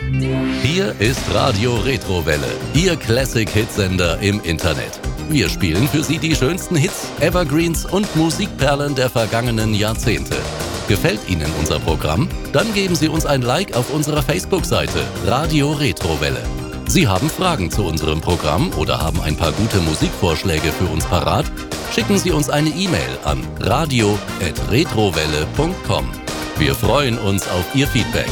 Hier ist Radio Retrowelle, Ihr Classic-Hitsender im Internet. Wir spielen für Sie die schönsten Hits, Evergreens und Musikperlen der vergangenen Jahrzehnte. Gefällt Ihnen unser Programm? Dann geben Sie uns ein Like auf unserer Facebook-Seite Radio Retrowelle. Sie haben Fragen zu unserem Programm oder haben ein paar gute Musikvorschläge für uns parat? Schicken Sie uns eine E-Mail an radio@retrowelle.com. Wir freuen uns auf Ihr Feedback.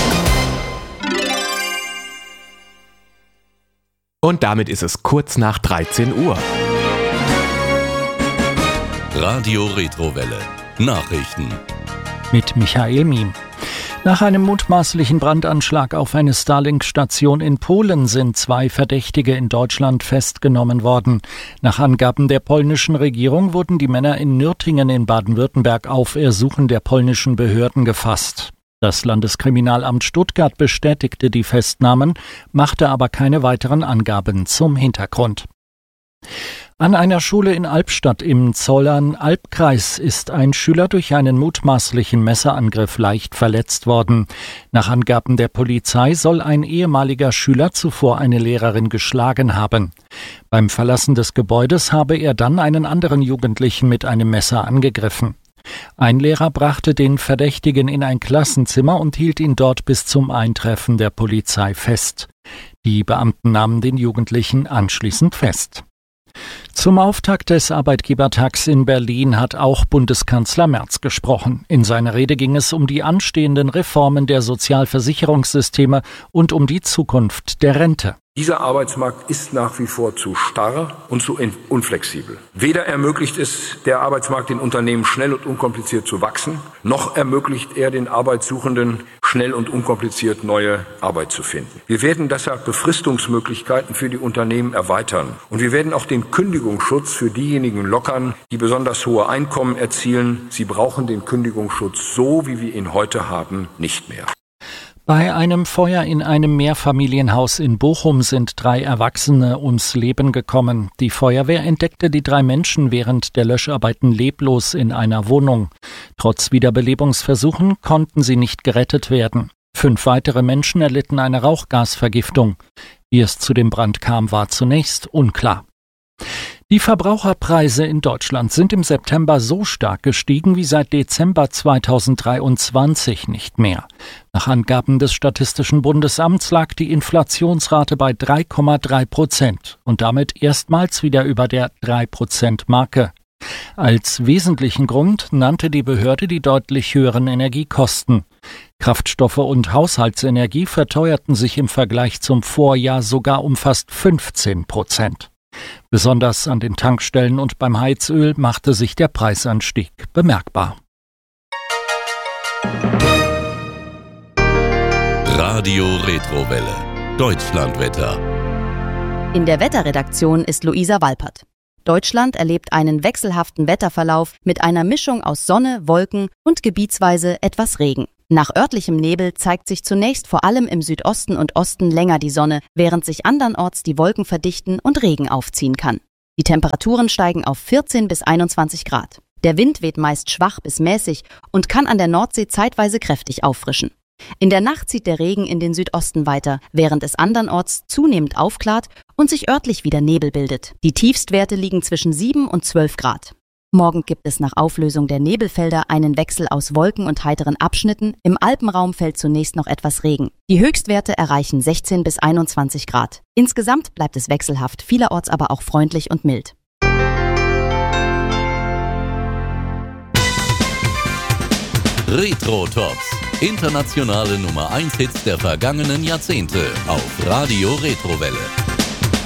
Und damit ist es kurz nach 13 Uhr. Radio Retrowelle. Nachrichten. Mit Michael Miem. Nach einem mutmaßlichen Brandanschlag auf eine Starlink-Station in Polen sind 2 Verdächtige in Deutschland festgenommen worden. Nach Angaben der polnischen Regierung wurden die Männer in Nürtingen in Baden-Württemberg auf Ersuchen der polnischen Behörden gefasst. Das Landeskriminalamt Stuttgart bestätigte die Festnahmen, machte aber keine weiteren Angaben zum Hintergrund. An einer Schule in Albstadt im Zollern-Albkreis ist ein Schüler durch einen mutmaßlichen Messerangriff leicht verletzt worden. Nach Angaben der Polizei soll ein ehemaliger Schüler zuvor eine Lehrerin geschlagen haben. Beim Verlassen des Gebäudes habe er dann einen anderen Jugendlichen mit einem Messer angegriffen. Ein Lehrer brachte den Verdächtigen in ein Klassenzimmer und hielt ihn dort bis zum Eintreffen der Polizei fest. Die Beamten nahmen den Jugendlichen anschließend fest. Zum Auftakt des Arbeitgebertags in Berlin hat auch Bundeskanzler Merz gesprochen. In seiner Rede ging es um die anstehenden Reformen der Sozialversicherungssysteme und um die Zukunft der Rente. Dieser Arbeitsmarkt ist nach wie vor zu starr und zu unflexibel. Weder ermöglicht es der Arbeitsmarkt den Unternehmen schnell und unkompliziert zu wachsen, noch ermöglicht er den Arbeitssuchenden schnell und unkompliziert neue Arbeit zu finden. Wir werden deshalb Befristungsmöglichkeiten für die Unternehmen erweitern und wir werden auch den Kündigungsschutz für diejenigen lockern, die besonders hohe Einkommen erzielen. Sie brauchen den Kündigungsschutz so, wie wir ihn heute haben, nicht mehr. Bei einem Feuer in einem Mehrfamilienhaus in Bochum sind 3 Erwachsene ums Leben gekommen. Die Feuerwehr entdeckte die 3 Menschen während der Löscharbeiten leblos in einer Wohnung. Trotz Wiederbelebungsversuchen konnten sie nicht gerettet werden. 5 weitere Menschen erlitten eine Rauchgasvergiftung. Wie es zu dem Brand kam, war zunächst unklar. Die Verbraucherpreise in Deutschland sind im September so stark gestiegen wie seit Dezember 2023 nicht mehr. Nach Angaben des Statistischen Bundesamts lag die Inflationsrate bei 3,3% und damit erstmals wieder über der 3%-Marke. Als wesentlichen Grund nannte die Behörde die deutlich höheren Energiekosten. Kraftstoffe und Haushaltsenergie verteuerten sich im Vergleich zum Vorjahr sogar um fast 15%. Besonders an den Tankstellen und beim Heizöl machte sich der Preisanstieg bemerkbar. Radio Retrowelle. Deutschlandwetter. In der Wetterredaktion ist Luisa Walpert. Deutschland erlebt einen wechselhaften Wetterverlauf mit einer Mischung aus Sonne, Wolken und gebietsweise etwas Regen. Nach örtlichem Nebel zeigt sich zunächst vor allem im Südosten und Osten länger die Sonne, während sich andernorts die Wolken verdichten und Regen aufziehen kann. Die Temperaturen steigen auf 14 bis 21 Grad. Der Wind weht meist schwach bis mäßig und kann an der Nordsee zeitweise kräftig auffrischen. In der Nacht zieht der Regen in den Südosten weiter, während es andernorts zunehmend aufklart und sich örtlich wieder Nebel bildet. Die Tiefstwerte liegen zwischen 7 und 12 Grad. Morgen gibt es nach Auflösung der Nebelfelder einen Wechsel aus Wolken und heiteren Abschnitten. Im Alpenraum fällt zunächst noch etwas Regen. Die Höchstwerte erreichen 16 bis 21 Grad. Insgesamt bleibt es wechselhaft, vielerorts aber auch freundlich und mild. Retro Tops. Internationale Nummer 1 Hits der vergangenen Jahrzehnte auf Radio Retrowelle.